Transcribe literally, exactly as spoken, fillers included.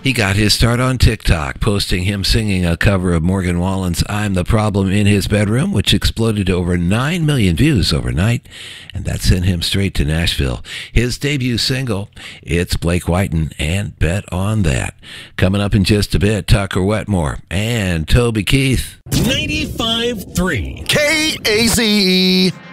He got his start on TikTok, posting him singing a cover of Morgan Wallen's I'm the Problem in his bedroom, which exploded to over nine million views overnight, and that sent him straight to Nashville. His debut single, It's Blake Whiten, and Bet on That. Coming up in just a bit, Tucker Wetmore and Toby Keith. ninety-five point three K A Z E.